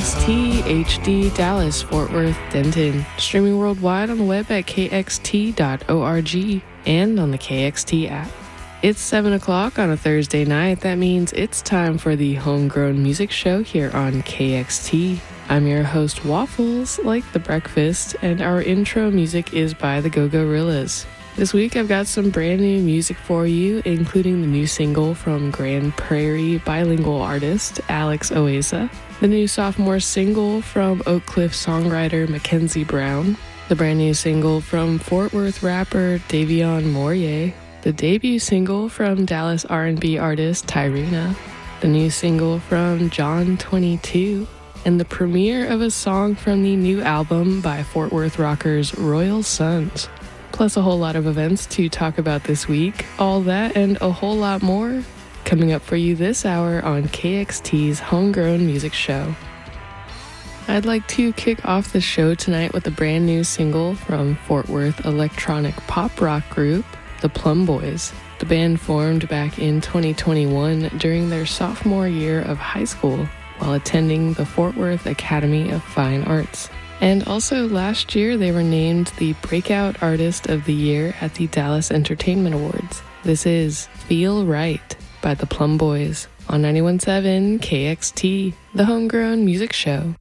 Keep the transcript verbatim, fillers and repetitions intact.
X T H D Dallas, Fort Worth, Denton. Streaming worldwide on the web at k x t dot org and on the K X T app. It's seven o'clock on a Thursday night. That means it's time for the Homegrown Music Show here on K X T. I'm your host, Waffles, like the breakfast, and our intro music is by the Go-Gorillas. This week I've got some brand new music for you, including the new single from Grand Prairie bilingual artist Alex Oeza, the new sophomore single from Oak Cliff songwriter Mackenzie Brown, the brand new single from Fort Worth rapper Davion Mourier, the debut single from Dallas R and B artist Tyrina, the new single from John twenty-two, and the premiere of a song from the new album by Fort Worth rockers Royal Sons. Plus a whole lot of events to talk about this week. All that and a whole lot more coming up for you this hour on K X T's Homegrown Music Show. I'd like to kick off the show tonight with a brand new single from Fort Worth electronic pop rock group, the Plum Boys. The band formed back in twenty twenty-one during their sophomore year of high school while attending the Fort Worth Academy of Fine Arts. And also last year, they were named the Breakout Artist of the Year at the Dallas Entertainment Awards. This is Feel Right by the Plum Boys on ninety-one point seven K X T, the Homegrown Music Show.